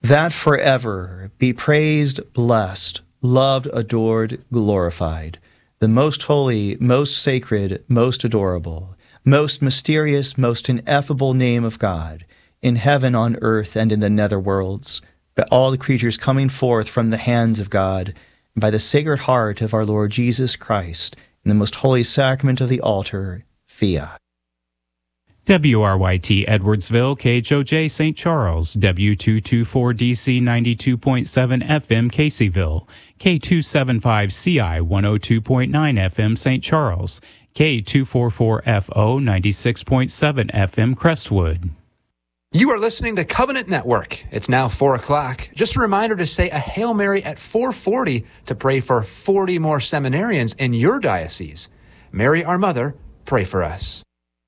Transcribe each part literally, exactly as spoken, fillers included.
that forever be praised, blessed, loved, adored, glorified, the most holy, most sacred, most adorable, most mysterious, most ineffable name of God, in heaven, on earth, and in the netherworlds, by all the creatures coming forth from the hands of God, and by the Sacred Heart of our Lord Jesus Christ, in the most holy sacrament of the altar, Fiat. W R Y T Edwardsville, K H O J Saint Charles, W two twenty-four D C ninety-two point seven F M Caseyville, K two seventy-five C I one oh two point nine F M Saint Charles, K two forty-four F O ninety-six point seven F M Crestwood. You are listening to Covenant Network. It's now four o'clock. Just a reminder to say a Hail Mary at four forty to pray for forty more seminarians in your diocese. Mary, our Mother, pray for us.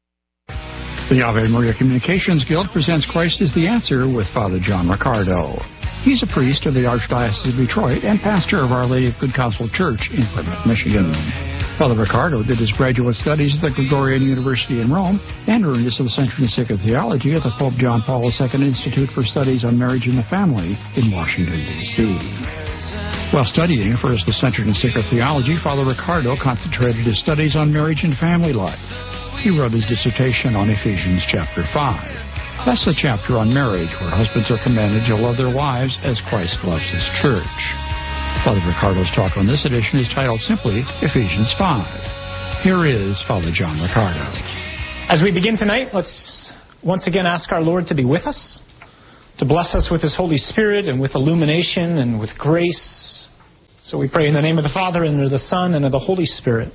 The Ave Maria Communications Guild presents Christ is the Answer with Father John Ricardo. He's a priest of the Archdiocese of Detroit and pastor of Our Lady of Good Counsel Church in Plymouth, Michigan. Father Ricardo did his graduate studies at the Gregorian University in Rome and earned his Licentiate in Sacred Theology at the Pope John Paul the Second Institute for Studies on Marriage and the Family in Washington, D C While studying for his Licentiate in Sacred Theology, Father Ricardo concentrated his studies on marriage and family life. He wrote his dissertation on Ephesians chapter five. That's the chapter on marriage, where husbands are commanded to love their wives as Christ loves his church. Father Ricardo's talk on this edition is titled simply Ephesians five. Here is Father John Ricardo. As we begin tonight, let's once again ask our Lord to be with us, to bless us with his Holy Spirit and with illumination and with grace. So we pray in the name of the Father, and of the Son, and of the Holy Spirit.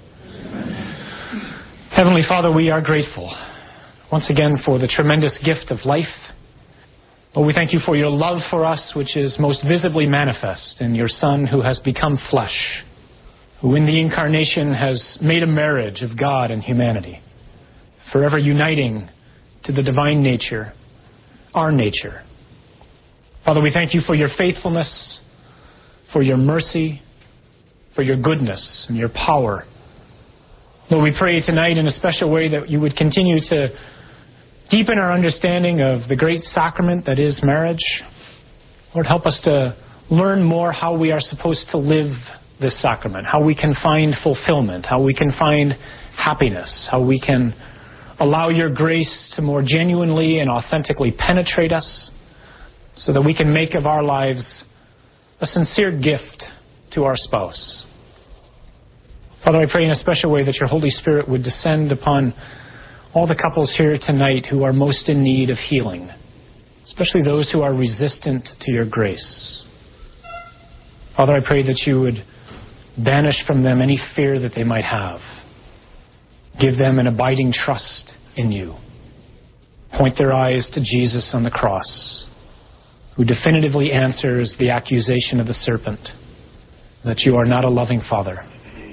Heavenly Father, we are grateful once again for the tremendous gift of life. Lord, we thank you for your love for us, which is most visibly manifest in your Son who has become flesh, who in the incarnation has made a marriage of God and humanity, forever uniting to the divine nature, our nature. Father, we thank you for your faithfulness, for your mercy, for your goodness and your power. Lord, we pray tonight in a special way that you would continue to deepen our understanding of the great sacrament that is marriage. Lord, help us to learn more how we are supposed to live this sacrament, how we can find fulfillment, how we can find happiness, how we can allow your grace to more genuinely and authentically penetrate us so that we can make of our lives a sincere gift to our spouse. Father, I pray in a special way that your Holy Spirit would descend upon all the couples here tonight who are most in need of healing, especially those who are resistant to your grace. Father, I pray that you would banish from them any fear that they might have. Give them an abiding trust in you. Point their eyes to Jesus on the cross, who definitively answers the accusation of the serpent that you are not a loving Father.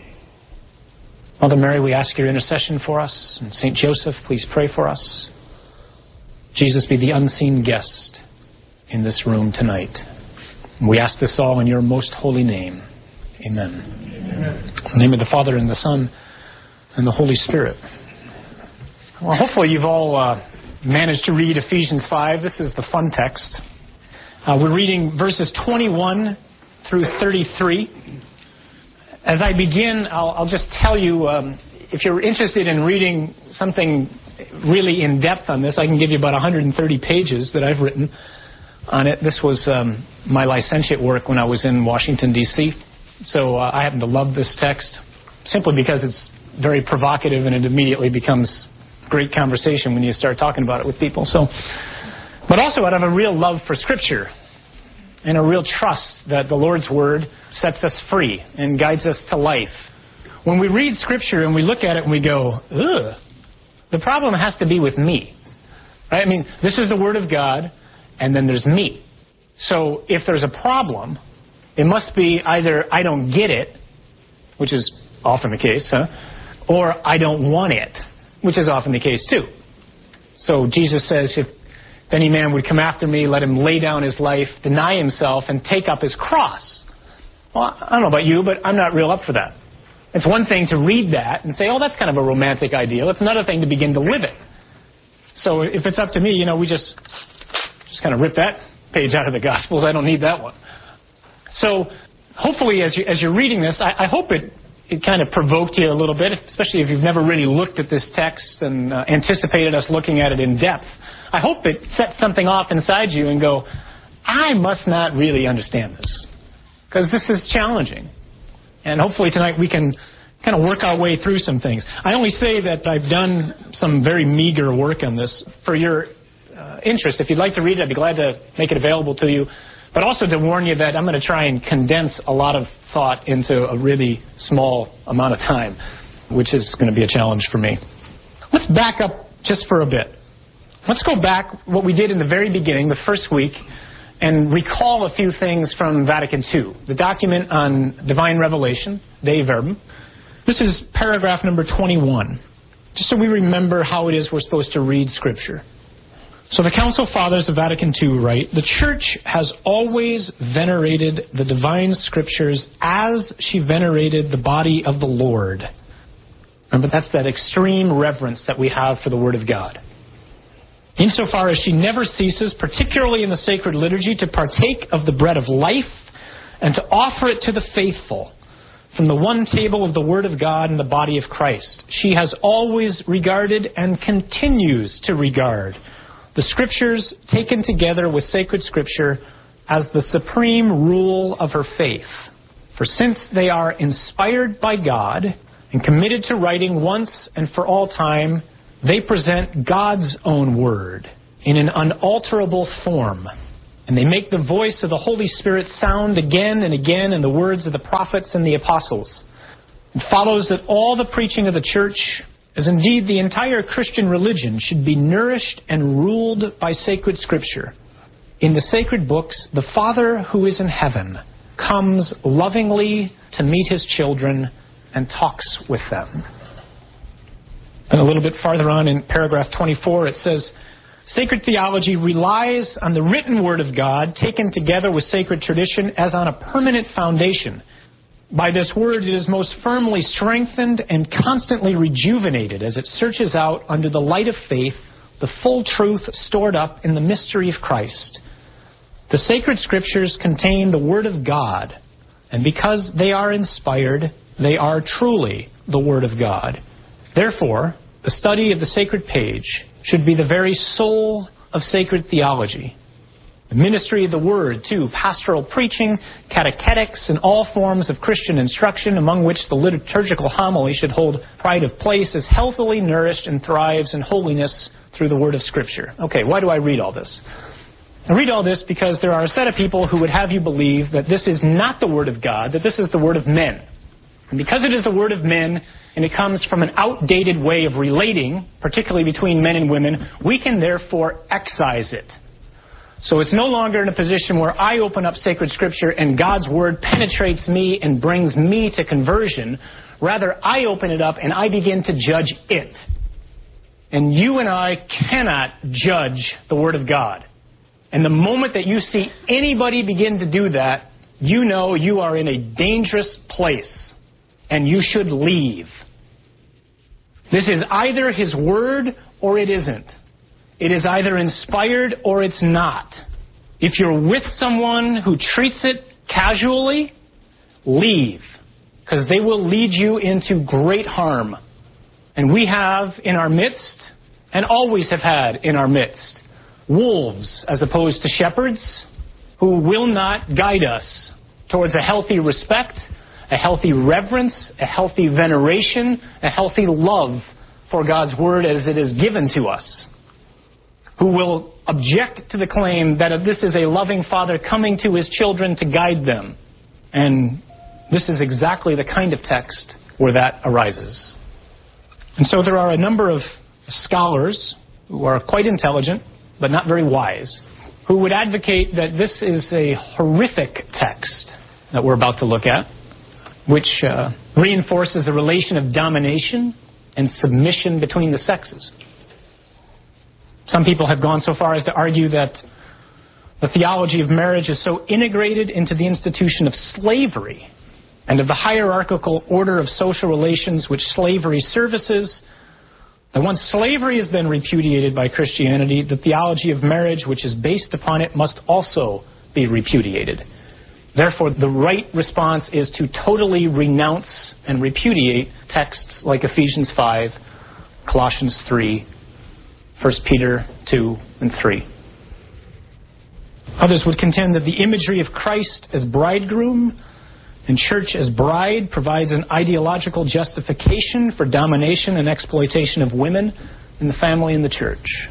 Mother Mary, we ask your intercession for us. And Saint Joseph, please pray for us. Jesus, be the unseen guest in this room tonight. We ask this all in your most holy name. Amen. Amen. In the name of the Father, and the Son, and the Holy Spirit. Well, hopefully you've all uh, managed to read Ephesians five. This is the fun text. Uh, we're reading verses twenty-one through thirty-three. As I begin, I'll, I'll just tell you, um, if you're interested in reading something really in-depth on this, I can give you about one hundred thirty pages that I've written on it. This was um, my licentiate work when I was in Washington, D C So uh, I happen to love this text simply because it's very provocative and it immediately becomes great conversation when you start talking about it with people. So, but also out of a real love for Scripture and a real trust that the Lord's Word sets us free and guides us to life. When we read Scripture and we look at it and we go, ugh, the problem has to be with me. Right? I mean, this is the Word of God, and then there's me. So if there's a problem, it must be either I don't get it, which is often the case, huh? Or I don't want it, which is often the case too. So Jesus says, if any man would come after me, let him lay down his life, deny himself, and take up his cross. Well, I don't know about you, but I'm not real up for that. It's one thing to read that and say, oh, that's kind of a romantic ideal. It's another thing to begin to live it. So if it's up to me, you know, we just just kind of rip that page out of the Gospels. I don't need that one. So hopefully as, you, as you're reading this, I, I hope it, it kind of provoked you a little bit, especially if you've never really looked at this text and uh, anticipated us looking at it in depth. I hope it sets something off inside you and go, I must not really understand this, because this is challenging. And hopefully tonight we can kind of work our way through some things. I only say that I've done some very meager work on this for your uh, interest. If you'd like to read it, I'd be glad to make it available to you. But also to warn you that I'm going to try and condense a lot of thought into a really small amount of time, which is going to be a challenge for me. Let's back up just for a bit. Let's go back what we did in the very beginning, the first week, and recall a few things from Vatican Two, the document on divine revelation, Dei Verbum. This is paragraph number twenty-one, just so we remember how it is we're supposed to read Scripture. So the Council Fathers of Vatican Two write, the Church has always venerated the divine Scriptures as she venerated the body of the Lord. Remember, that's that extreme reverence that we have for the Word of God. Insofar as she never ceases, particularly in the sacred liturgy, to partake of the bread of life and to offer it to the faithful from the one table of the Word of God and the body of Christ. She has always regarded and continues to regard the Scriptures taken together with sacred Scripture as the supreme rule of her faith. For since they are inspired by God and committed to writing once and for all time, they present God's own word in an unalterable form, and they make the voice of the Holy Spirit sound again and again in the words of the prophets and the apostles. It follows that all the preaching of the Church, as indeed the entire Christian religion, should be nourished and ruled by sacred Scripture. In the sacred books, the Father who is in heaven comes lovingly to meet his children and talks with them. And a little bit farther on in paragraph twenty-four, it says, sacred theology relies on the written Word of God taken together with sacred tradition as on a permanent foundation. By this Word, it is most firmly strengthened and constantly rejuvenated as it searches out under the light of faith the full truth stored up in the mystery of Christ. The sacred Scriptures contain the Word of God, and because they are inspired, they are truly the Word of God. Therefore, the study of the sacred page should be the very soul of sacred theology. The ministry of the Word, too, pastoral preaching, catechetics, and all forms of Christian instruction, among which the liturgical homily should hold pride of place, is healthily nourished and thrives in holiness through the Word of Scripture. Okay, why do I read all this? I read all this because there are a set of people who would have you believe that this is not the Word of God, that this is the Word of men. And because it is the Word of men, and it comes from an outdated way of relating, particularly between men and women, we can therefore excise it. So it's no longer in a position where I open up sacred Scripture and God's Word penetrates me and brings me to conversion. Rather, I open it up and I begin to judge it. And you and I cannot judge the Word of God. And the moment that you see anybody begin to do that, you know you are in a dangerous place. And you should leave. This is either His Word or it isn't. It is either inspired or it's not. If you're with someone who treats it casually, leave. Because they will lead you into great harm. And we have in our midst, and always have had in our midst, wolves as opposed to shepherds who will not guide us towards a healthy respect, a healthy reverence, a healthy veneration, a healthy love for God's Word as it is given to us, who will object to the claim that this is a loving Father coming to His children to guide them. And this is exactly the kind of text where that arises. And so there are a number of scholars who are quite intelligent, but not very wise, who would advocate that this is a horrific text that we're about to look at, which uh, reinforces a relation of domination and submission between the sexes. Some people have gone so far as to argue that the theology of marriage is so integrated into the institution of slavery and of the hierarchical order of social relations which slavery services That once slavery has been repudiated by Christianity, the theology of marriage, which is based upon it, must also be repudiated. Therefore, the right response is to totally renounce and repudiate texts like Ephesians five, Colossians three, First Peter two, and three. Others would contend that the imagery of Christ as bridegroom and church as bride provides an ideological justification for domination and exploitation of women in the family and the church.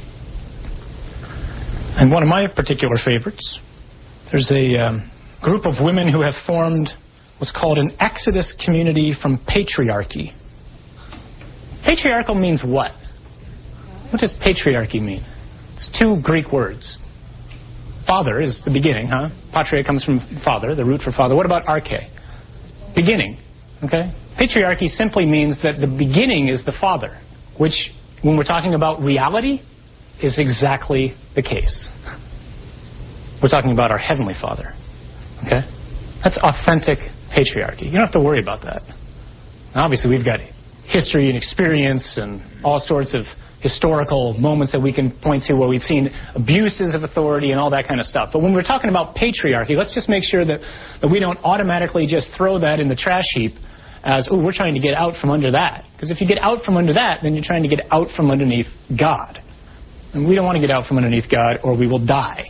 And one of my particular favorites, there's a um, group of women who have formed what's called an Exodus community from patriarchy. Patriarchal means what? What does patriarchy mean? It's two Greek words. Father is the beginning, huh? Patria comes from father, the root for father. What about arche? Beginning, okay? Patriarchy simply means that the beginning is the father, which, when we're talking about reality, is exactly the case. We're talking about our Heavenly Father, okay? That's authentic patriarchy. You don't have to worry about that. Now, obviously, we've got history and experience and all sorts of historical moments that we can point to where we've seen abuses of authority and all that kind of stuff. But when we're talking about patriarchy, let's just make sure that, that we don't automatically just throw that in the trash heap as, oh, we're trying to get out from under that. Because if you get out from under that, then you're trying to get out from underneath God. And we don't want to get out from underneath God, or we will die.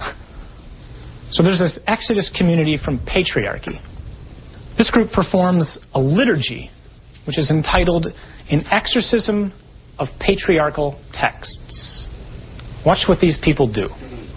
So there's this Exodus community from patriarchy. This group performs a liturgy, which is entitled An Exorcism of Patriarchal Texts. Watch what these people do.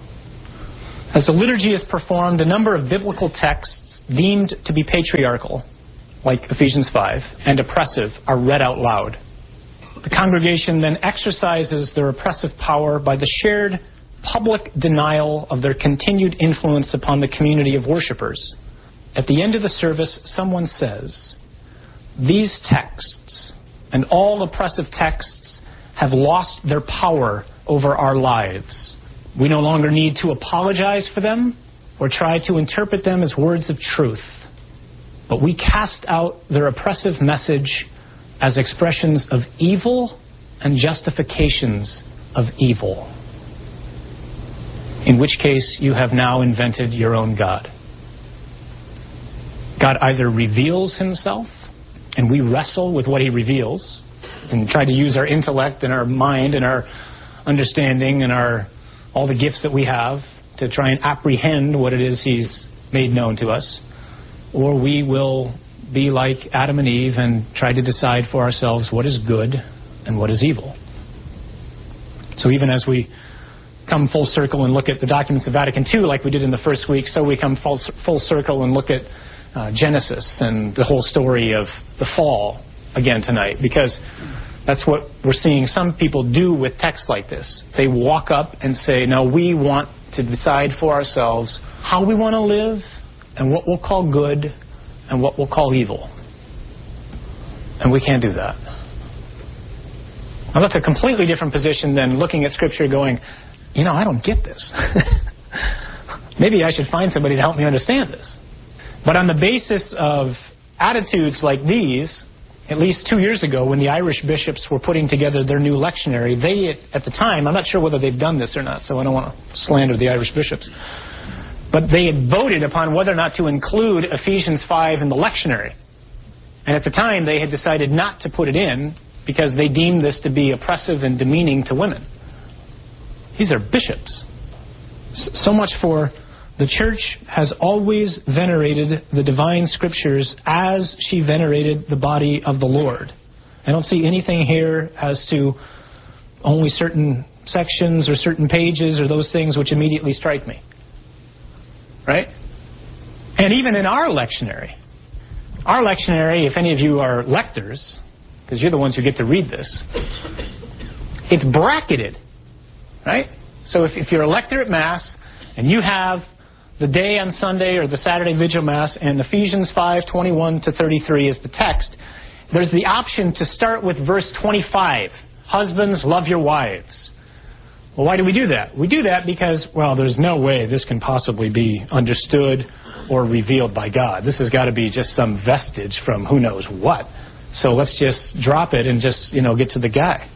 As the liturgy is performed, a number of biblical texts deemed to be patriarchal, like Ephesians five, and oppressive, are read out loud. The congregation then exercises their oppressive power by the shared public denial of their continued influence upon the community of worshipers. At the end of the service, someone says, "These texts and all oppressive texts have lost their power over our lives. We no longer need to apologize for them or try to interpret them as words of truth, but we cast out their oppressive message as expressions of evil and justifications of evil. In which case, you have now invented your own God." God either reveals himself, and we wrestle with what he reveals, and try to use our intellect and our mind and our understanding and our all the gifts that we have to try and apprehend what it is he's made known to us. Or we will be like Adam and Eve and try to decide for ourselves what is good and what is evil. So even as we come full circle and look at the documents of Vatican Two like we did in the first week, so we come full, full circle and look at uh, Genesis and the whole story of the fall again tonight, because that's what we're seeing some people do with texts like this. They walk up and say, "Now we want to decide for ourselves how we want to live and what we'll call good and what we'll call evil." And we can't do that. Now that's a completely different position than looking at Scripture going, you know, I don't get this. Maybe I should find somebody to help me understand this. But on the basis of attitudes like these, at least two years ago, when the Irish bishops were putting together their new lectionary, they, at the time, I'm not sure whether they've done this or not, so I don't want to slander the Irish bishops, but they had voted upon whether or not to include Ephesians five in the lectionary. And at the time, they had decided not to put it in because they deemed this to be oppressive and demeaning to women. These are bishops. So much for the church has always venerated the divine scriptures as she venerated the body of the Lord. I don't see anything here as to only certain sections or certain pages or those things which immediately strike me. Right? And even in our lectionary, our lectionary, if any of you are lectors, because you're the ones who get to read this, it's bracketed. Right? So if, if you're a lector at Mass and you have the day on Sunday or the Saturday Vigil Mass and Ephesians five, twenty-one to thirty-three is the text, there's the option to start with verse twenty-five. Husbands, love your wives. Well, why do we do that? We do that because, well, there's no way this can possibly be understood or revealed by God. This has got to be just some vestige from who knows what. So let's just drop it and just, you know, get to the guy.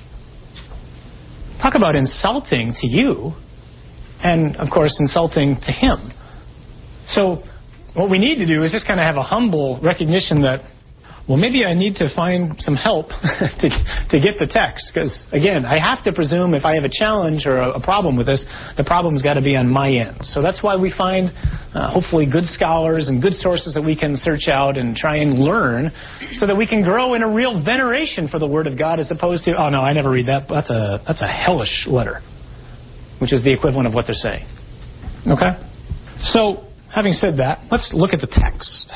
Talk about insulting to you, and, of course, insulting to him. So what we need to do is just kind of have a humble recognition that, well, maybe I need to find some help to, to get the text. Because, again, I have to presume if I have a challenge or a, a problem with this, the problem's got to be on my end. So that's why we find, uh, hopefully, good scholars and good sources that we can search out and try and learn so that we can grow in a real veneration for the Word of God as opposed to, oh, no, I never read that. That's a, that's a hellish letter, which is the equivalent of what they're saying. Okay? So, having said that, let's look at the text.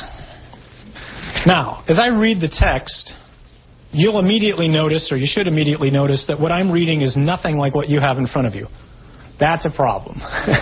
Now, as I read the text, you'll immediately notice, or you should immediately notice, that what I'm reading is nothing like what you have in front of you. That's a problem.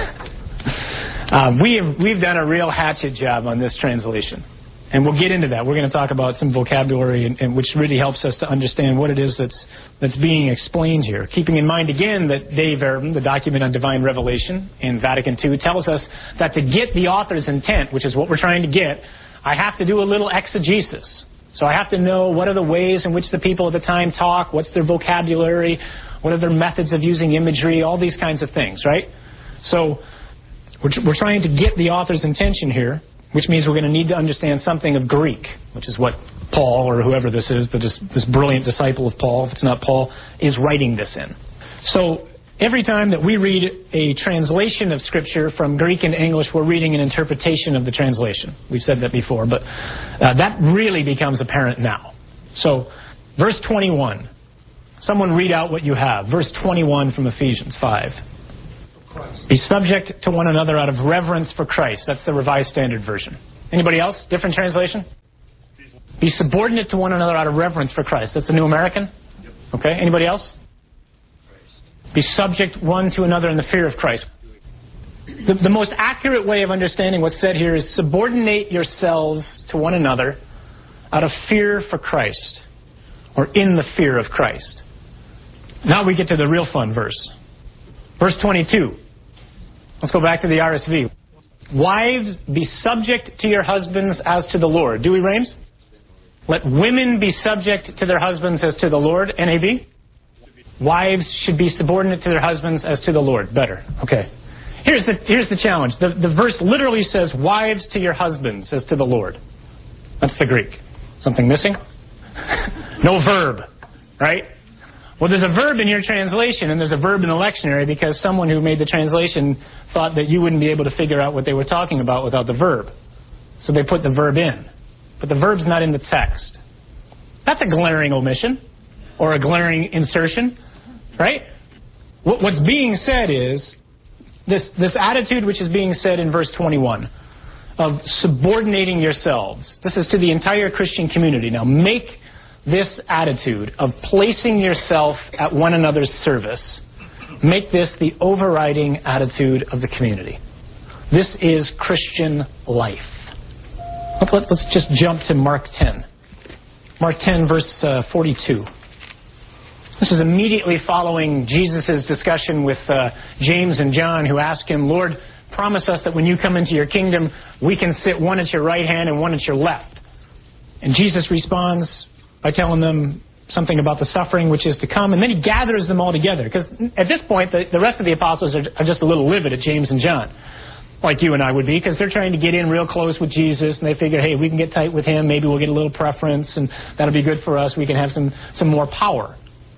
um, we have, we've done a real hatchet job on this translation. And we'll get into that. We're going to talk about some vocabulary, and, and which really helps us to understand what it is that's, that's being explained here. Keeping in mind, again, that Dei Verbum, the document on divine revelation in Vatican Two, tells us that to get the author's intent, which is what we're trying to get, I have to do a little exegesis. So I have to know what are the ways in which the people at the time talk, what's their vocabulary, what are their methods of using imagery, all these kinds of things, right? So we're, we're trying to get the author's intention here, which means we're going to need to understand something of Greek, which is what Paul, or whoever this is, this, this brilliant disciple of Paul, if it's not Paul, is writing this in. So every time that we read a translation of Scripture from Greek into English, we're reading an interpretation of the translation. We've said that before, but uh, that really becomes apparent now. So, verse twenty-one. Someone read out what you have. Verse twenty-one from Ephesians five. Be subject to one another out of reverence for Christ. That's the Revised Standard Version. Anybody else? Different translation? Be subordinate to one another out of reverence for Christ. That's the New American? Okay, anybody else? Be subject one to another in the fear of Christ. The, the most accurate way of understanding what's said here is subordinate yourselves to one another out of fear for Christ, or in the fear of Christ. Now we get to the real fun verse. Verse twenty-two. Let's go back to the R S V. Wives, be subject to your husbands as to the Lord. Dewey Rames? Let women be subject to their husbands as to the Lord. N A B? Wives should be subordinate to their husbands as to the Lord. Better. Okay. Here's the, here's the challenge. The, the verse literally says, wives to your husbands as to the Lord. That's the Greek. Something missing? No verb. Right? Well, there's a verb in your translation, and there's a verb in the lectionary because someone who made the translation thought that you wouldn't be able to figure out what they were talking about without the verb. So they put the verb in. But the verb's not in the text. That's a glaring omission, or a glaring insertion, right? What, what's being said is, this, this attitude which is being said in verse twenty-one, of subordinating yourselves. This is to the entire Christian community. Now make this attitude of placing yourself at one another's service, make this the overriding attitude of the community. This is Christian life. Let, let, let's just jump to Mark ten. Mark ten, verse uh, forty-two. This is immediately following Jesus' discussion with uh, James and John, who ask him, Lord, promise us that when you come into your kingdom, we can sit one at your right hand and one at your left. And Jesus responds by telling them something about the suffering which is to come, and then he gathers them all together. Because at this point, the, the rest of the apostles are, are just a little livid at James and John, like you and I would be, because they're trying to get in real close with Jesus, and they figure, hey, we can get tight with him, maybe we'll get a little preference, and that'll be good for us, we can have some, some more power.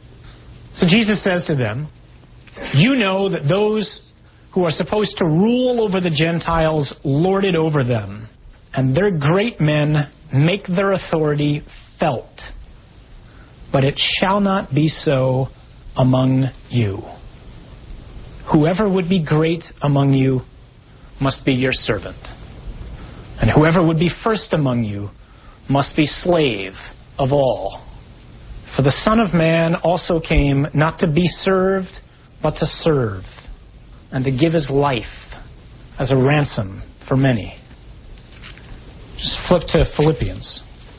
So Jesus says to them, you know that those who are supposed to rule over the Gentiles lord it over them, and their great men make their authority felt. But it shall not be so among you. Whoever would be great among you must be your servant. And whoever would be first among you must be slave of all. For the Son of Man also came not to be served, but to serve, and to give his life as a ransom for many. Just flip to Philippians.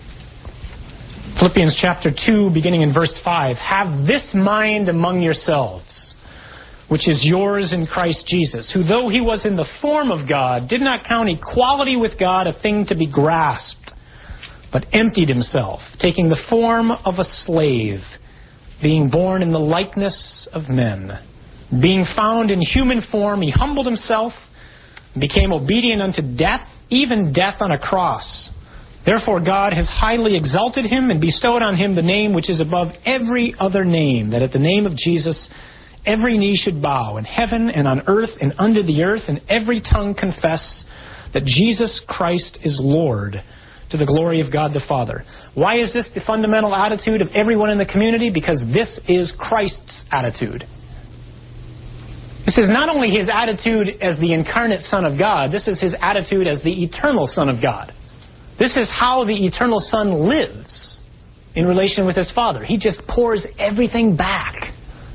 Philippians chapter two, beginning in verse five. Have this mind among yourselves, which is yours in Christ Jesus, who though he was in the form of God, did not count equality with God a thing to be grasped, but emptied himself, taking the form of a slave, being born in the likeness of men. Being found in human form, he humbled himself, and became obedient unto death, even death on a cross. Therefore God has highly exalted him and bestowed on him the name which is above every other name, that at the name of Jesus every knee should bow, in heaven and on earth and under the earth, and every tongue confess that Jesus Christ is Lord, to the glory of God the Father. Why is this the fundamental attitude of everyone in the community? Because this is Christ's attitude. This is not only his attitude as the incarnate Son of God, this is his attitude as the eternal Son of God. This is how the eternal Son lives in relation with his Father. He just pours everything back.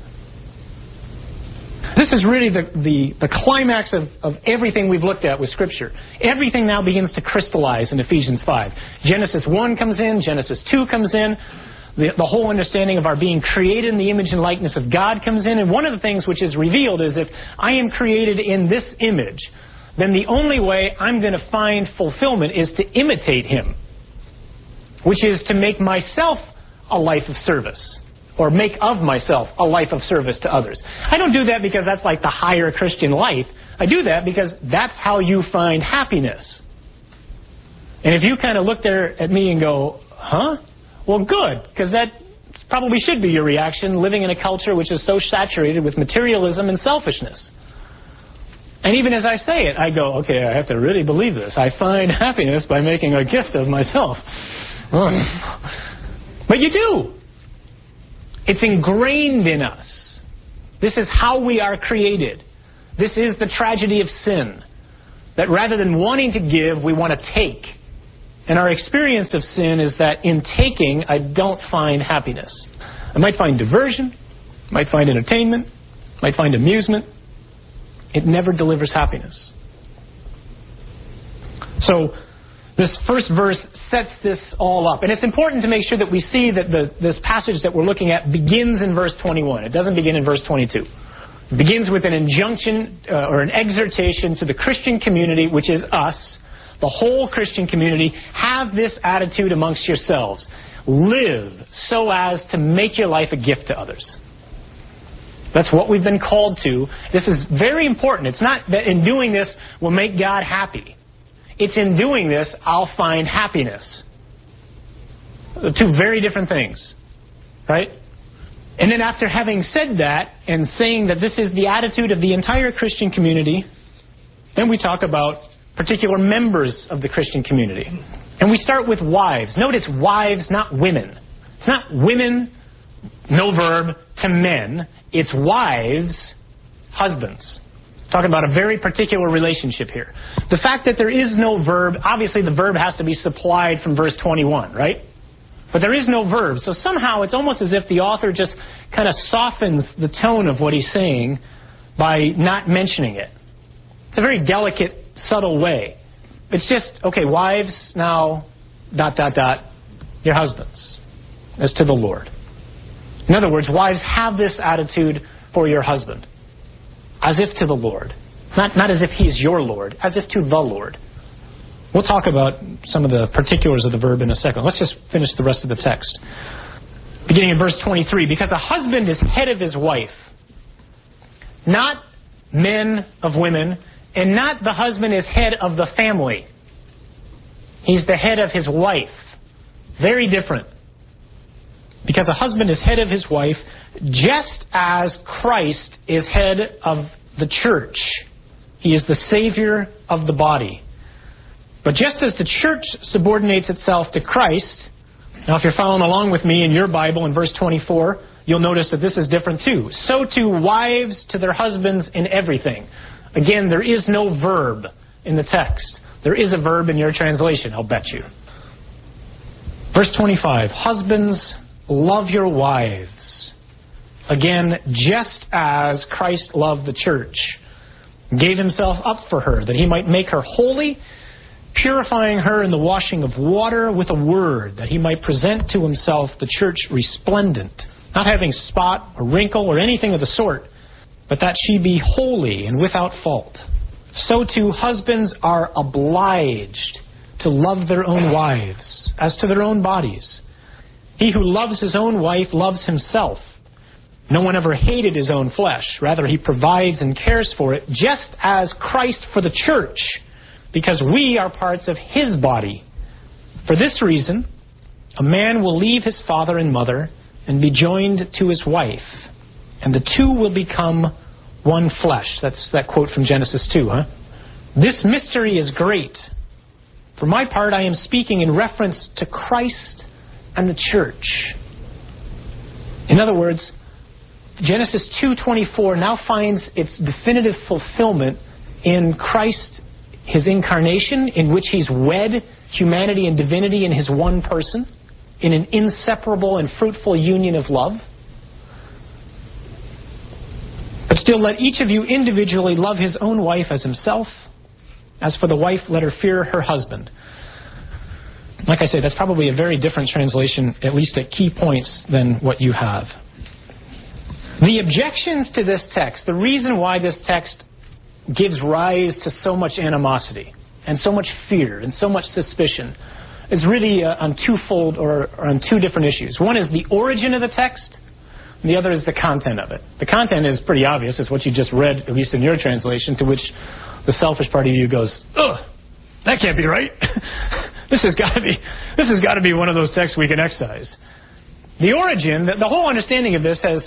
This is really the, the, the climax of, of everything we've looked at with Scripture. Everything now begins to crystallize in Ephesians five. Genesis one comes in, Genesis two comes in, the, the whole understanding of our being created in the image and likeness of God comes in, and one of the things which is revealed is if I am created in this image, then the only way I'm going to find fulfillment is to imitate him, which is to make myself a life of service, or make of myself a life of service to others. I don't do that because that's like the higher Christian life. I do that because that's how you find happiness. And if you kind of look there at me and go, huh? Well, good, because that probably should be your reaction, living in a culture which is so saturated with materialism and selfishness. And even as I say it, I go, okay, I have to really believe this. I find happiness by making a gift of myself. But you do. It's ingrained in us. This is how we are created. This is the tragedy of sin. That rather than wanting to give, we want to take. And our experience of sin is that in taking, I don't find happiness. I might find diversion, might find entertainment, might find amusement. It never delivers happiness. So this first verse sets this all up. And it's important to make sure that we see that the, this passage that we're looking at begins in verse twenty-one. It doesn't begin in verse twenty-two. It begins with an injunction uh, or an exhortation to the Christian community, which is us, the whole Christian community. Have this attitude amongst yourselves. Live so as to make your life a gift to others. That's what we've been called to. This is very important. It's not that in doing this we'll make God happy. It's in doing this I'll find happiness. They're two very different things, right? And then after having said that and saying that this is the attitude of the entire Christian community, then we talk about particular members of the Christian community. And we start with wives. Note it's wives, not women. It's not women, no verb, to men. It's wives, husbands. Talking about a very particular relationship here. The fact that there is no verb, obviously the verb has to be supplied from verse twenty-one, right? But there is no verb. So somehow it's almost as if the author just kind of softens the tone of what he's saying by not mentioning it. It's a very delicate, subtle way. It's just, okay, wives, now, dot, dot, dot, your husbands, as to the Lord. In other words, wives, have this attitude for your husband, as if to the Lord. Not, not as if he's your Lord, as if to the Lord. We'll talk about some of the particulars of the verb in a second. Let's just finish the rest of the text. Beginning in verse twenty-three, because a husband is head of his wife, not men of women, and not the husband is head of the family. He's the head of his wife. Very different. Because a husband is head of his wife, just as Christ is head of the church. He is the Savior of the body. But just as the church subordinates itself to Christ, now if you're following along with me in your Bible in verse twenty-four, you'll notice that this is different too. So too wives to their husbands in everything. Again, there is no verb in the text. There is a verb in your translation, I'll bet you. Verse twenty-five, husbands, love your wives. Again, just as Christ loved the church, gave himself up for her, that he might make her holy, purifying her in the washing of water with a word, that he might present to himself the church resplendent, not having spot or wrinkle or anything of the sort, but that she be holy and without fault. So too husbands are obliged to love their own wives as to their own bodies. He who loves his own wife loves himself. No one ever hated his own flesh. Rather, he provides and cares for it, just as Christ for the church, because we are parts of his body. For this reason, a man will leave his father and mother and be joined to his wife, and the two will become one flesh. That's that quote from Genesis two, huh? This mystery is great. For my part, I am speaking in reference to Christ and the church. In other words, Genesis two twenty-four now finds its definitive fulfillment in Christ, his incarnation, in which he's wed humanity and divinity in his one person, in an inseparable and fruitful union of love. But still, let each of you individually love his own wife as himself. As for the wife, let her fear her husband. Like I say, that's probably a very different translation, at least at key points, than what you have. The objections to this text, the reason why this text gives rise to so much animosity and so much fear and so much suspicion, is really uh, on twofold or, or on two different issues. One is the origin of the text, and the other is the content of it. The content is pretty obvious. It's what you just read, at least in your translation, to which the selfish part of you goes, ugh, that can't be right. This has got to be, this has got to be one of those texts we can excise. The origin, the, the whole understanding of this has,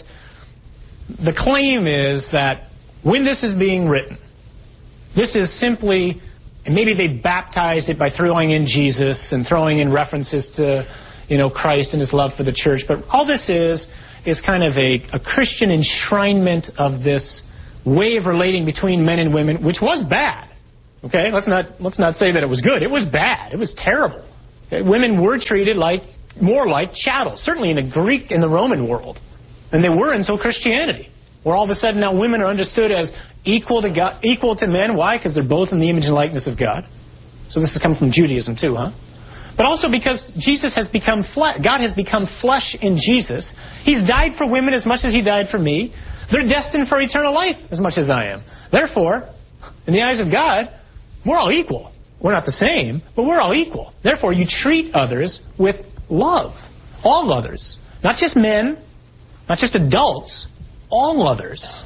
the claim is that when this is being written, this is simply, and maybe they baptized it by throwing in Jesus and throwing in references to, you know, Christ and his love for the church, but all this is, is kind of a, a Christian enshrinement of this way of relating between men and women, which was bad. Okay, let's not let's not say that it was good. It was bad. It was terrible. Okay? Women were treated like more like chattel, certainly in the Greek and the Roman world, than they were until Christianity, where all of a sudden now women are understood as equal to God, equal to men. Why? Because they're both in the image and likeness of God. So this has come from Judaism too, huh? But also because Jesus has become flesh. God has become flesh in Jesus. He's died for women as much as he died for me. They're destined for eternal life as much as I am. Therefore, in the eyes of God, we're all equal. We're not the same, but we're all equal. Therefore, you treat others with love. All others. Not just men, not just adults, all others.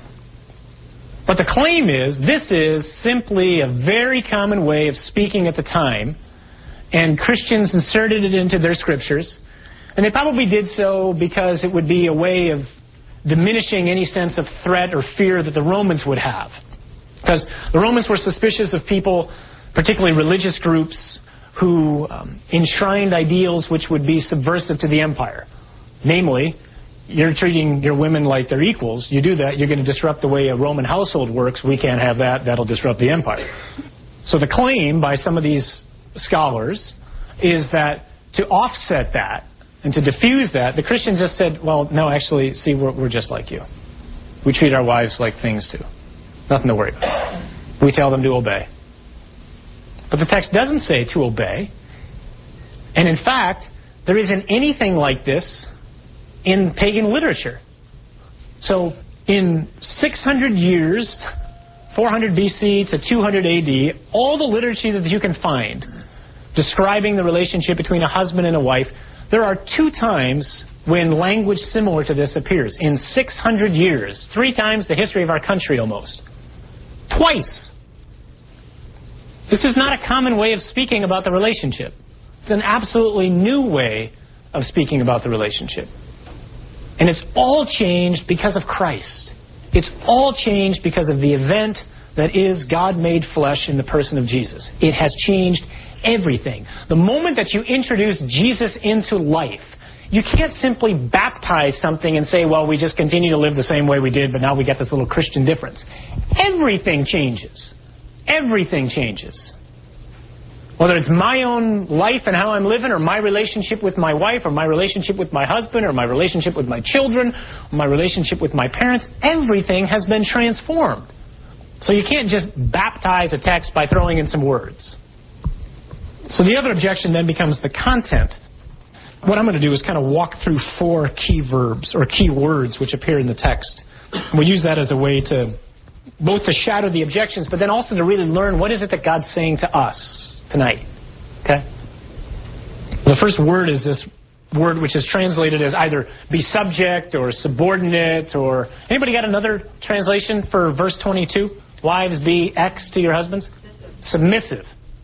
But the claim is, this is simply a very common way of speaking at the time, and Christians inserted it into their scriptures, and they probably did so because it would be a way of diminishing any sense of threat or fear that the Romans would have. Because the Romans were suspicious of people, particularly religious groups, who um, enshrined ideals which would be subversive to the empire. Namely, you're treating your women like they're equals. You do that, you're going to disrupt the way a Roman household works. We can't have that. That'll disrupt the empire. So the claim by some of these scholars is that to offset that and to diffuse that, the Christians just said, well, no, actually, see, we're, we're just like you. We treat our wives like things too. Nothing to worry about. We tell them to obey. But the text doesn't say to obey. And in fact, there isn't anything like this in pagan literature. So in six hundred years, four hundred B C to two hundred A D, all the literature that you can find describing the relationship between a husband and a wife, there are two times when language similar to this appears. In six hundred years, three times the history of our country almost. Twice. This is not a common way of speaking about the relationship. It's an absolutely new way of speaking about the relationship. And it's all changed because of Christ. It's all changed because of the event that is God made flesh in the person of Jesus. It has changed everything. The moment that you introduce Jesus into life, you can't simply baptize something and say, well, we just continue to live the same way we did, but now we get this little Christian difference. Everything changes. Everything changes. Whether it's my own life and how I'm living, or my relationship with my wife, or my relationship with my husband, or my relationship with my children, or my relationship with my parents, everything has been transformed. So you can't just baptize a text by throwing in some words. So the other objection then becomes the content. What I'm going to do is kind of walk through four key verbs, or key words, which appear in the text. We'll use that as a way to both to shadow the objections, but then also to really learn what is it that God's saying to us tonight. Okay? The first word is this word which is translated as either be subject or subordinate or... Anybody got another translation for verse twenty-two? Wives, be X to your husbands? Submissive.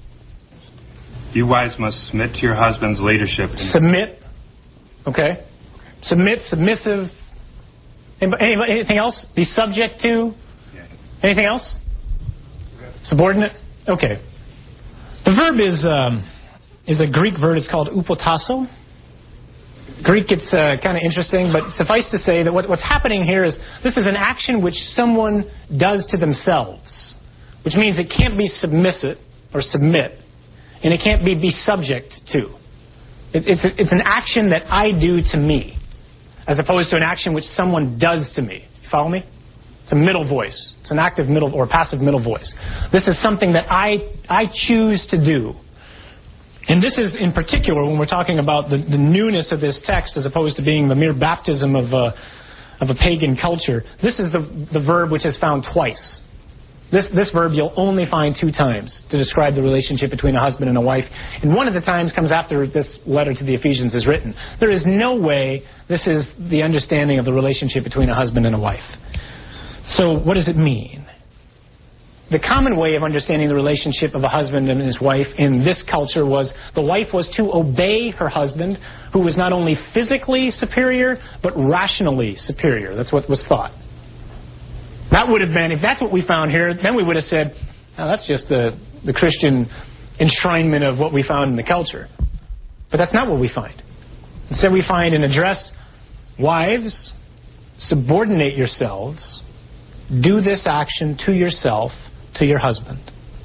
You wives must submit to your husband's leadership. Submit. Okay. Submit, submissive. Anybody, anything else? Be subject to? Anything else? Subordinate? Okay. The verb is um, is a Greek verb. It's called upotasso. Greek gets uh, kind of interesting, but suffice to say that what, what's happening here is this is an action which someone does to themselves, which means it can't be submissive or submit, and it can't be be subject to. It, it's, a, it's an action that I do to me, as opposed to an action which someone does to me. You follow me? It's a middle voice. It's an active middle or passive middle voice. This is something that I, I choose to do. And this is in particular when we're talking about the, the newness of this text as opposed to being the mere baptism of a, of a pagan culture. This is the, the verb which is found twice. This, this verb you'll only find two times to describe the relationship between a husband and a wife. And one of the times comes after this letter to the Ephesians is written. There is no way this is the understanding of the relationship between a husband and a wife. So what does it mean? The common way of understanding the relationship of a husband and his wife in this culture was the wife was to obey her husband, who was not only physically superior, but rationally superior. That's what was thought. That would have been, if that's what we found here, then we would have said, oh, that's just the, the Christian enshrinement of what we found in the culture. But that's not what we find. Instead we find an address, wives, subordinate yourselves, do this action to yourself, to your husband.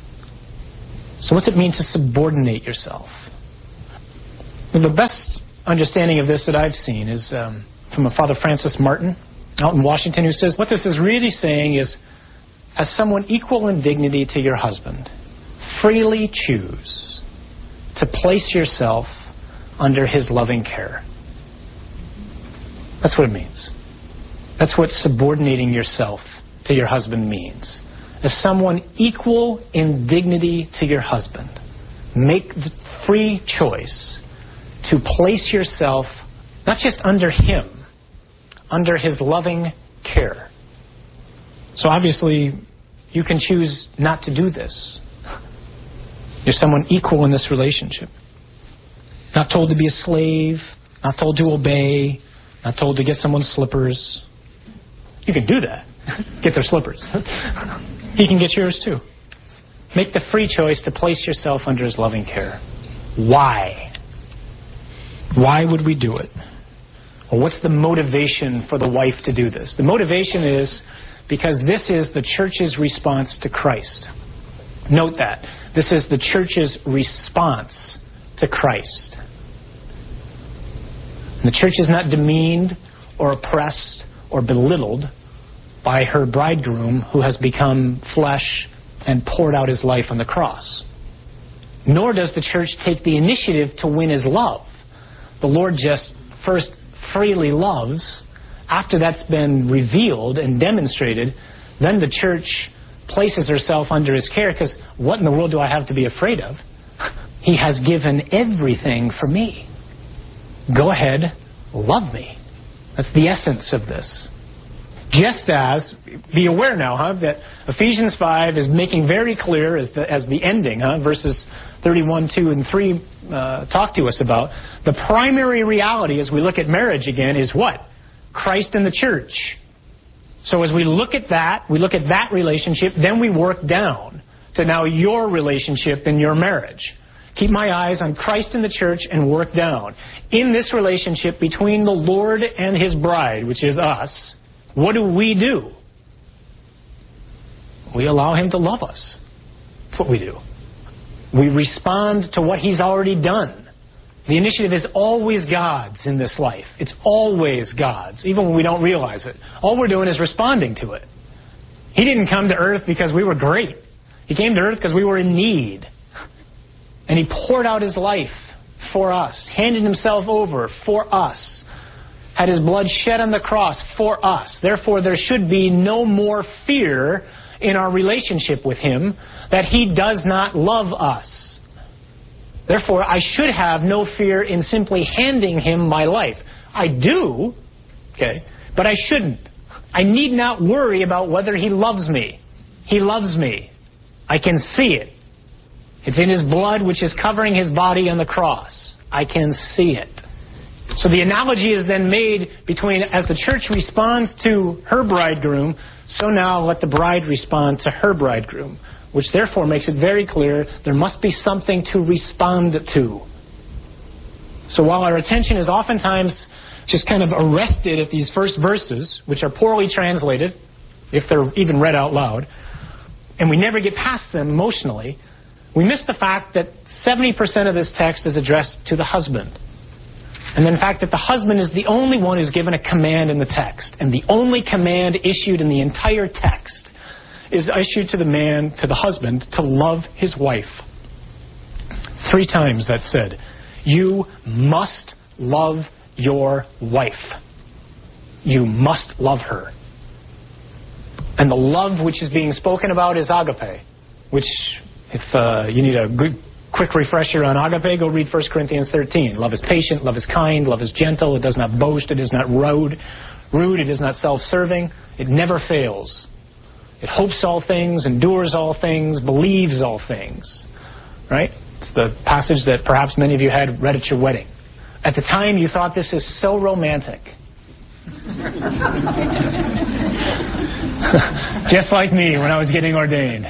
So what's it mean to subordinate yourself? Well, the best understanding of this that I've seen is um, from a Father Francis Martin out in Washington, who says what this is really saying is, as someone equal in dignity to your husband, freely choose to place yourself under his loving care. That's what it means. That's what subordinating yourself to your husband means. As someone equal in dignity to your husband, make the free choice to place yourself not just under him, under his loving care. So obviously, you can choose not to do this. You're someone equal in this relationship. Not told to be a slave, not told to obey, not told to get someone's slippers. You can do that. Get their slippers. He can get yours too. Make the free choice to place yourself under his loving care. Why? Why would we do it? Well, what's the motivation for the wife to do this? The motivation is because this is the church's response to Christ. Note that. This is the church's response to Christ. And the church is not demeaned or oppressed or belittled by her bridegroom who has become flesh and poured out his life on the cross. Nor does the church take the initiative to win his love. The Lord just first freely loves. After that's been revealed and demonstrated, then the church places herself under his care, because what in the world do I have to be afraid of? He has given everything for me. Go ahead, love me. That's the essence of this. Just as, be aware now, huh, that Ephesians five is making very clear as the, as the ending, huh, verses thirty-one, two, and three uh, talk to us about. The primary reality as we look at marriage again is what? Christ and the church. So as we look at that, we look at that relationship, then we work down to now your relationship in your marriage. Keep my eyes on Christ and the church and work down. In this relationship between the Lord and his bride, which is us, what do we do? We allow him to love us. That's what we do. We respond to what he's already done. The initiative is always God's in this life. It's always God's, even when we don't realize it. All we're doing is responding to it. He didn't come to earth because we were great. He came to earth because we were in need. And he poured out his life for us, handed himself over for us, had his blood shed on the cross for us. Therefore, there should be no more fear in our relationship with him that he does not love us. Therefore, I should have no fear in simply handing him my life. I do, okay, but I shouldn't. I need not worry about whether he loves me. He loves me. I can see it. It's in his blood, which is covering his body on the cross. I can see it. So the analogy is then made between, as the church responds to her bridegroom, so now let the bride respond to her bridegroom, which therefore makes it very clear there must be something to respond to. So while our attention is oftentimes just kind of arrested at these first verses, which are poorly translated, if they're even read out loud, and we never get past them emotionally, we miss the fact that seventy percent of this text is addressed to the husband. And then the fact that the husband is the only one who's given a command in the text. And the only command issued in the entire text is issued to the man, to the husband, to love his wife. Three times that's said. You must love your wife. You must love her. And the love which is being spoken about is agape, which, if uh, you need a good quick refresher on agape, go read First Corinthians thirteen. Love is patient, love is kind, love is gentle, it does not boast, it is not rude, rude, it is not self-serving, it never fails. It hopes all things, endures all things, believes all things. Right? It's the passage that perhaps many of you had read at your wedding. At the time you thought, this is so romantic. Just like me when I was getting ordained.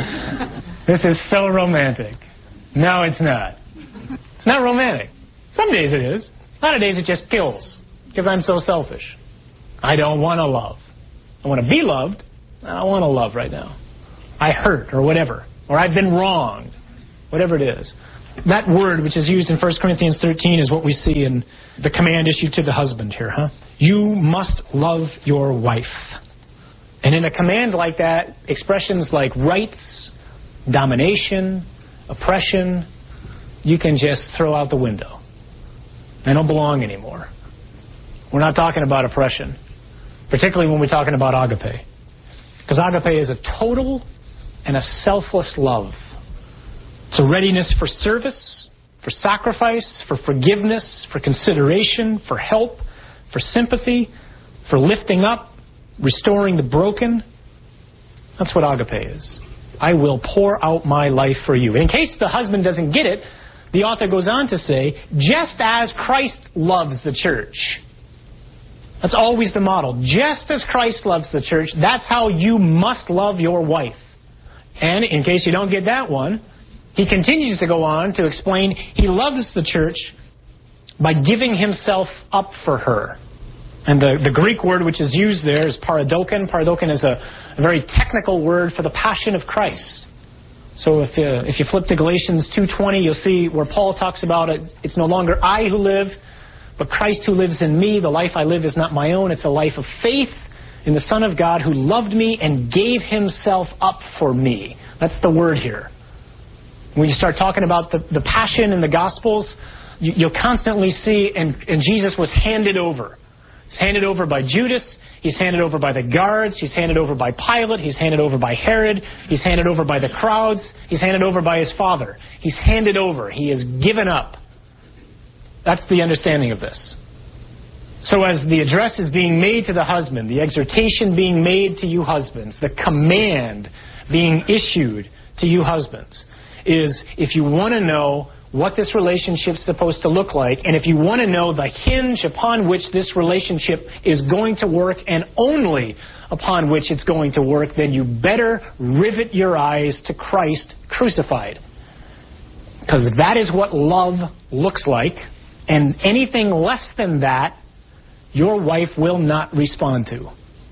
This is so romantic. No, it's not. It's not romantic. Some days it is. A lot of days it just kills. Because I'm so selfish. I don't want to love. I want to be loved. I don't want to love right now. I hurt or whatever. Or I've been wronged. Whatever it is. That word which is used in First Corinthians thirteen is what we see in the command issued to the husband here, huh? You must love your wife. And in a command like that, expressions like rights, domination, oppression, you can just throw out the window. They don't belong anymore. We're not talking about oppression, particularly when we're talking about agape. Because agape is a total and a selfless love. It's a readiness for service, for sacrifice, for forgiveness, for consideration, for help, for sympathy, for lifting up, restoring the broken. That's what agape is. I will pour out my life for you. In case the husband doesn't get it, the author goes on to say, just as Christ loves the church. That's always the model. Just as Christ loves the church, that's how you must love your wife. And in case you don't get that one, he continues to go on to explain he loves the church by giving himself up for her. And the, the Greek word which is used there is paradoken. Paradoken is a, a very technical word for the passion of Christ. So if, uh, if you flip to Galatians two twenty, you'll see where Paul talks about it. It's no longer I who live, but Christ who lives in me. The life I live is not my own. It's a life of faith in the Son of God who loved me and gave himself up for me. That's the word here. When you start talking about the, the passion in the Gospels, you, you'll constantly see, and, and Jesus was handed over. He's handed over by Judas. He's handed over by the guards. He's handed over by Pilate. He's handed over by Herod. He's handed over by the crowds. He's handed over by his Father. He's handed over. He is given up. That's the understanding of this. So as the address is being made to the husband, the exhortation being made to you husbands, the command being issued to you husbands, is if you want to know what this relationship is supposed to look like, and if you want to know the hinge upon which this relationship is going to work, and only upon which it's going to work, then you better rivet your eyes to Christ crucified. Because that is what love looks like, and anything less than that, your wife will not respond to.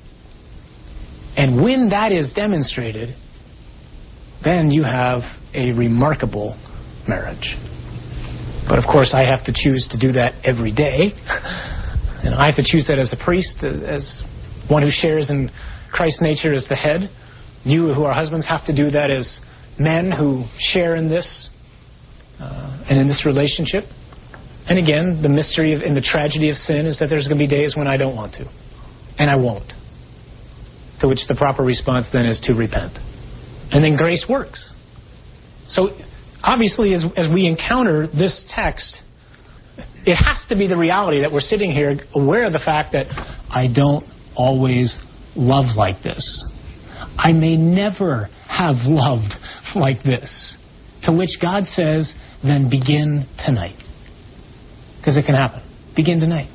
And when that is demonstrated, then you have a remarkable marriage. But of course I have to choose to do that every day. And I have to choose that as a priest, as, as one who shares in Christ's nature as the head. You who are husbands have to do that as men who share in this uh, and in this relationship. And again, the mystery of, and the tragedy of sin is that there's going to be days when I don't want to. And I won't. To which the proper response then is to repent. And then grace works. So obviously, as, as we encounter this text, it has to be the reality that we're sitting here aware of the fact that I don't always love like this. I may never have loved like this. To which God says, then begin tonight. Because it can happen. Begin tonight.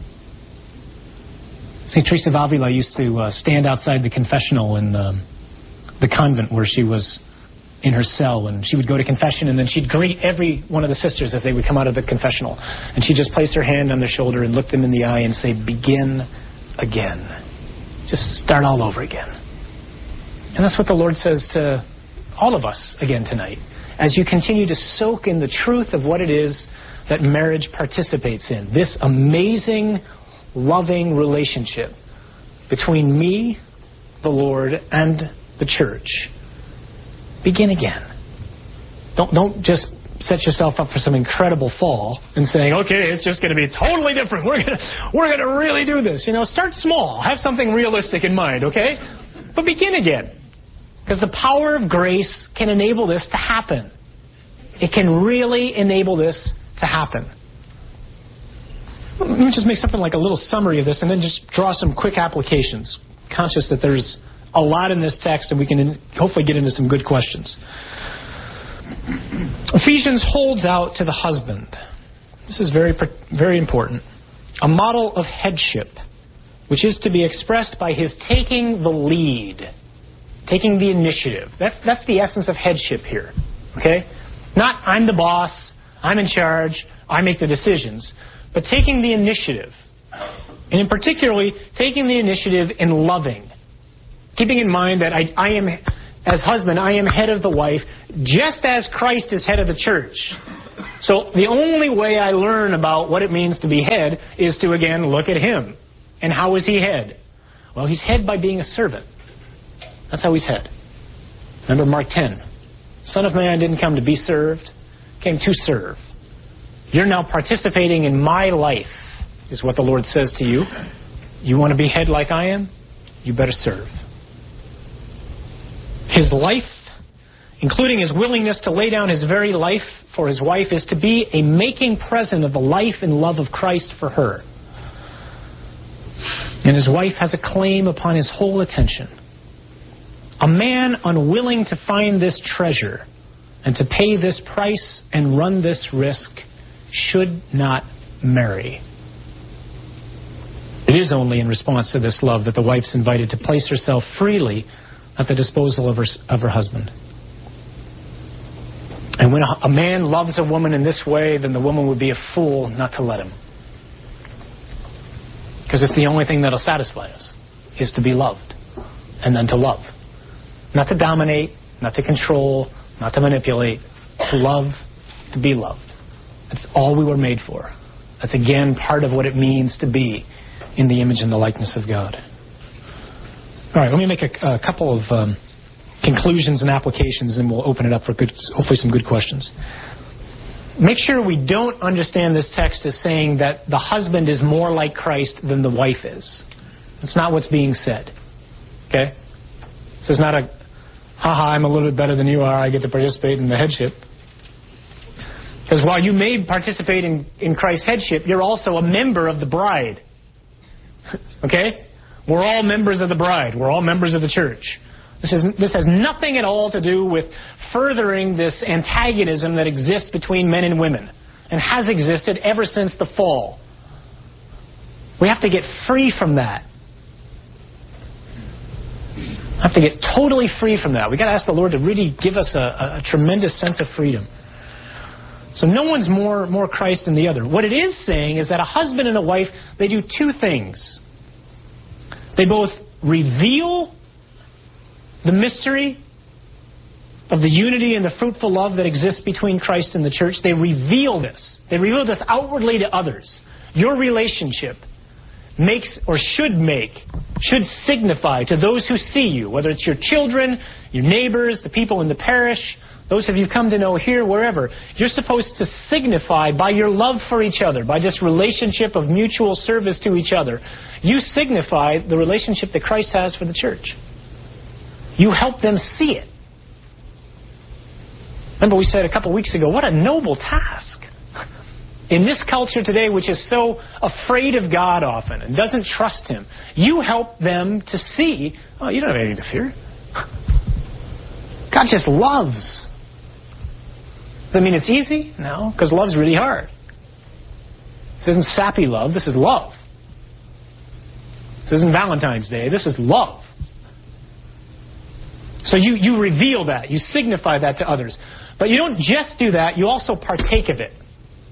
Saint Teresa of Avila used to uh, stand outside the confessional in um, the convent where she was in her cell, and she would go to confession, and then she'd greet every one of the sisters as they would come out of the confessional. And she'd just place her hand on their shoulder and look them in the eye and say, begin again. Just start all over again. And that's what the Lord says to all of us again tonight. As you continue to soak in the truth of what it is that marriage participates in. This amazing, loving relationship between me, the Lord, and the church. Begin again. Don't, don't just set yourself up for some incredible fall and saying, okay, it's just going to be totally different. We're going to, we're going to really do this. You know, start small. Have something realistic in mind, okay? But begin again. Because the power of grace can enable this to happen. It can really enable this to happen. Let me just make something like a little summary of this and then just draw some quick applications. Conscious that there's a lot in this text and we can hopefully get into some good questions. Ephesians holds out to the husband. This is very, very important. A model of headship, which is to be expressed by his taking the lead, taking the initiative. That's, that's the essence of headship here. Okay? Not I'm the boss, I'm in charge, I make the decisions, but taking the initiative. And in particularly, taking the initiative in loving. Keeping in mind that I, I am, as husband, I am head of the wife, just as Christ is head of the church. So the only way I learn about what it means to be head is to, again, look at him. And how is he head? Well, he's head by being a servant. That's how he's head. Remember Mark ten. Son of Man didn't come to be served, came to serve. You're now participating in my life, is what the Lord says to you. You want to be head like I am? You better serve. His life, including his willingness to lay down his very life for his wife, is to be a making present of the life and love of Christ for her. And his wife has a claim upon his whole attention. A man unwilling to find this treasure and to pay this price and run this risk should not marry. It is only in response to this love that the wife's invited to place herself freely at the disposal of her, of her husband. And when a, a man loves a woman in this way, then the woman would be a fool not to let him. Because it's the only thing that'll satisfy us, is to be loved, and then to love. Not to dominate, not to control, not to manipulate, to love, to be loved. That's all we were made for. That's again part of what it means to be in the image and the likeness of God. All right, let me make a, a couple of um, conclusions and applications, and we'll open it up for good, hopefully some good questions. Make sure we don't understand this text as saying that the husband is more like Christ than the wife is. That's not what's being said. Okay? So it's not a, haha, I'm a little bit better than you are, I get to participate in the headship. Because while you may participate in, in Christ's headship, you're also a member of the bride. Okay? We're all members of the bride. We're all members of the church. This is this has nothing at all to do with furthering this antagonism that exists between men and women and has existed ever since the fall. We have to get free from that. We have to get totally free from that. We've got to ask the Lord to really give us a, a tremendous sense of freedom. So no one's more, more Christ than the other. What it is saying is that a husband and a wife, they do two things. They both reveal the mystery of the unity and the fruitful love that exists between Christ and the church. They reveal this. They reveal this outwardly to others. Your relationship makes, or should make, should signify to those who see you, whether it's your children, your neighbors, the people in the parish, those of you come to know here, wherever, you're supposed to signify by your love for each other, by this relationship of mutual service to each other, you signify the relationship that Christ has for the church. You help them see it. Remember we said a couple weeks ago, what a noble task. In this culture today, which is so afraid of God often and doesn't trust Him, you help them to see, oh, you don't have anything to fear. God just loves. Does that mean it's easy? No, because love's really hard. This isn't sappy love, this is love. This isn't Valentine's Day, this is love. So you, you reveal that, you signify that to others. But you don't just do that, you also partake of it.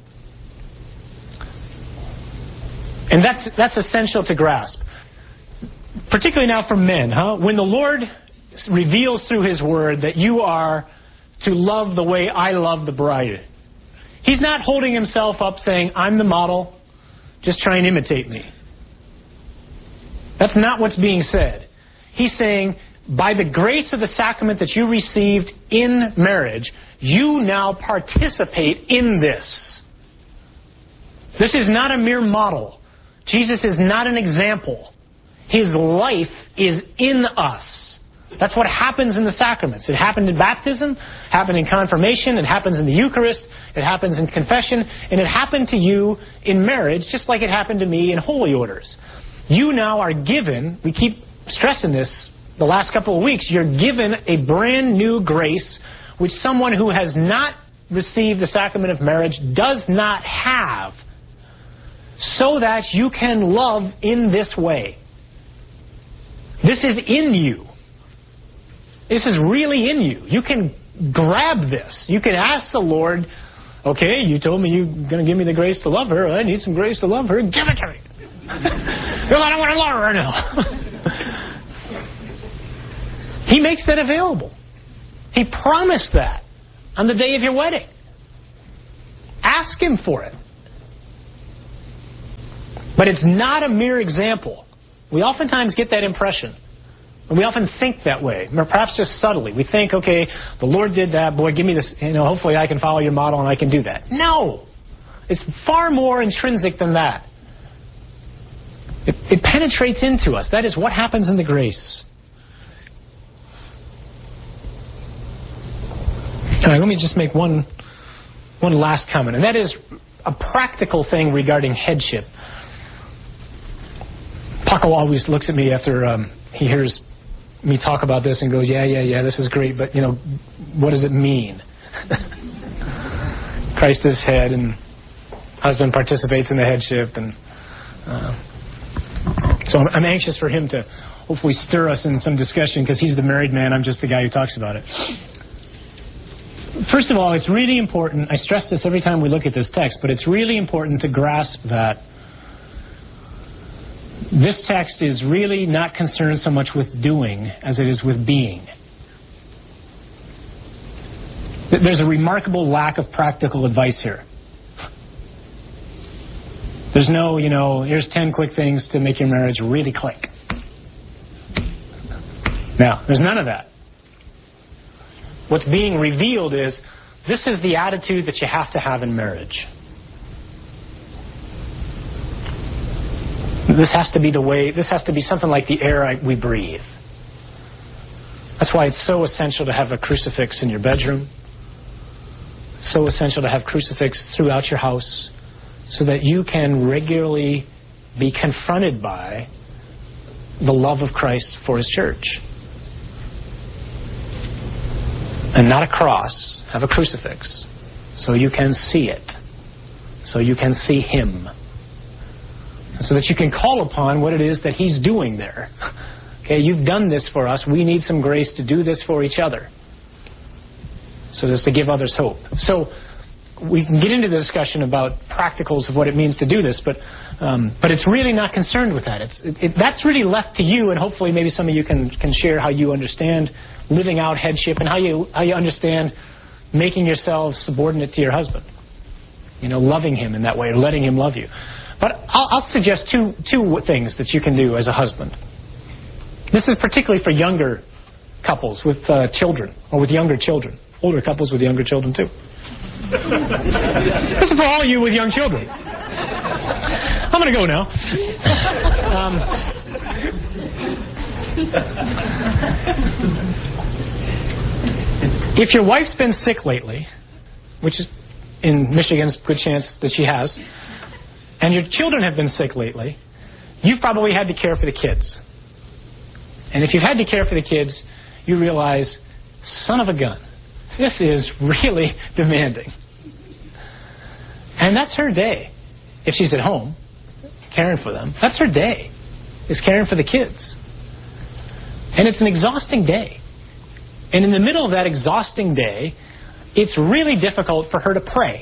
And that's that's essential to grasp. Particularly now for men, huh? When the Lord reveals through His Word that you are to love the way I love the bride, He's not holding Himself up saying, I'm the model, just try and imitate me. That's not what's being said. He's saying, by the grace of the sacrament that you received in marriage, you now participate in this. This is not a mere model. Jesus is not an example. His life is in us. That's what happens in the sacraments. It happened in baptism, happened in confirmation, it happens in the Eucharist, it happens in confession, and it happened to you in marriage, just like it happened to me in holy orders. You now are given, we keep stressing this the last couple of weeks, you're given a brand new grace which someone who has not received the sacrament of marriage does not have, so that you can love in this way. This is in you. This is really in you. You can grab this. You can ask the Lord, okay, you told me you're going to give me the grace to love her. I need some grace to love her. Give it to me. No, I don't want to love her now. He makes that available. He promised that on the day of your wedding. Ask Him for it. But it's not a mere example. We oftentimes get that impression. And we often think that way, or perhaps just subtly. We think, okay, the Lord did that, boy, give me this, you know, hopefully I can follow your model and I can do that. No! It's far more intrinsic than that. It, it penetrates into us. That is what happens in the grace. All right, let me just make one, one last comment, and that is a practical thing regarding headship. Paco always looks at me after um, he hears me talk about this and goes, yeah, yeah, yeah, this is great, but, you know, what does it mean? Christ is head, and husband participates in the headship, and uh, so I'm, I'm anxious for him to hopefully stir us in some discussion, because he's the married man, I'm just the guy who talks about it. First of all, it's really important, I stress this every time we look at this text, but it's really important to grasp that this text is really not concerned so much with doing as it is with being. There's a remarkable lack of practical advice here. There's no, you know, here's ten quick things to make your marriage really click. Now, there's none of that. What's being revealed is, this is the attitude that you have to have in marriage. This has to be the way, this has to be something like the air I, we breathe. That's why it's so essential to have a crucifix in your bedroom. So essential to have crucifix throughout your house, so that you can regularly be confronted by the love of Christ for His church. And not a cross, have a crucifix, so you can see it, so you can see Him, so that you can call upon what it is that He's doing there. Okay, you've done this for us, we need some grace to do this for each other, so as to give others hope. So we can get into the discussion about practicals of what it means to do this, but um, but it's really not concerned with that. It's it, it, that's really left to you, and hopefully maybe some of you can can share how you understand living out headship and how you how you understand making yourselves subordinate to your husband. You know, loving him in that way, or letting him love you. But I'll, I'll suggest two two things that you can do as a husband. This is particularly for younger couples with uh, children, or with younger children. Older couples with younger children too. This is for all of you with young children. I'm going to go now. Um, If your wife's been sick lately, which is in Michigan's a good chance that she has, and your children have been sick lately, you've probably had to care for the kids. And if you've had to care for the kids, you realize, son of a gun, this is really demanding. And that's her day. If she's at home, caring for them, that's her day, is caring for the kids. And it's an exhausting day. And in the middle of that exhausting day, it's really difficult for her to pray.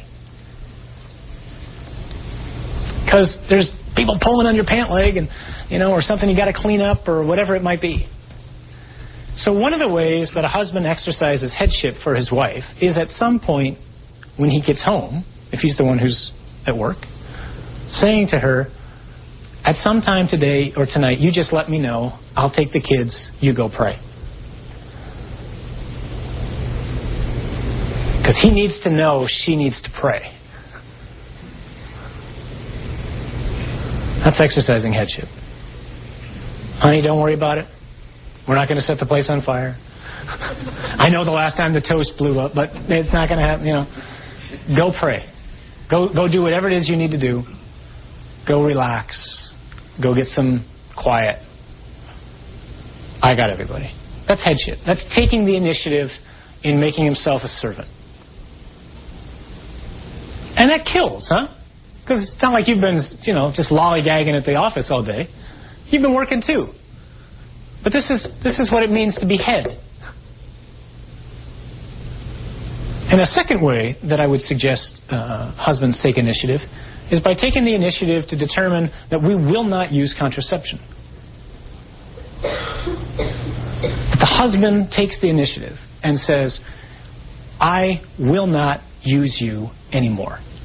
Because there's people pulling on your pant leg, and, you know, or something you got to clean up, or whatever it might be. So one of the ways that a husband exercises headship for his wife is at some point when he gets home, if he's the one who's at work, saying to her, at some time today or tonight, you just let me know. I'll take the kids. You go pray. Because he needs to know she needs to pray. That's exercising headship. Honey, don't worry about it. We're not going to set the place on fire. I know the last time the toast blew up, but it's not going to happen, you know. Go pray. Go, go do whatever it is you need to do. Go relax. Go get some quiet. I got everybody. That's headship. That's taking the initiative in making himself a servant. And that kills, huh? Because it's not like you've been, you know, just lollygagging at the office all day. You've been working too. But this is this is what it means to be head. And a second way that I would suggest uh, husbands take initiative is by taking the initiative to determine that we will not use contraception. That the husband takes the initiative and says, I will not use you anymore.